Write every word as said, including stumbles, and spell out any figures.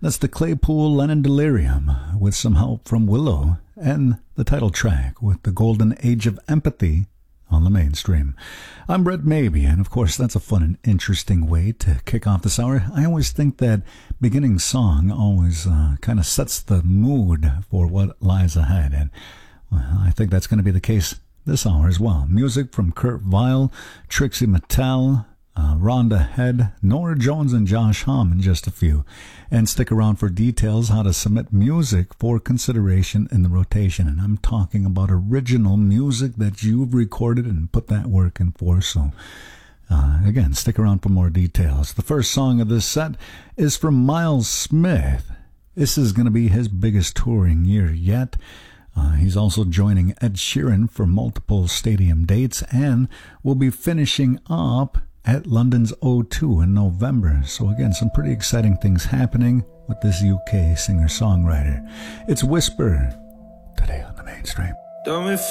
That's the Claypool Lennon Delirium with some help from Willow and the title track with the Golden Age of Empathy on the mainstream. I'm Brett Maybe, and of course that's a fun and interesting way to kick off this hour. I always think that beginning song always uh, kind of sets the mood for what lies ahead, and well, I think that's going to be the case this hour as well. Music from Kurt Vile, Trixie Mattel, uh, Rhonda Head, Nora Jones, and Josh Homme, and just a few. And stick around for details how to submit music for consideration in the rotation. And I'm talking about original music that you've recorded and put that work in for. So, uh, again, stick around for more details. The first song of this set is from Miles Smith. This is going to be his biggest touring year yet. Uh, he's also joining Ed Sheeran for multiple stadium dates and will be finishing up at London's O two in November. So again, some pretty exciting things happening with this U K singer-songwriter. It's Whisper today on the mainstream. Don't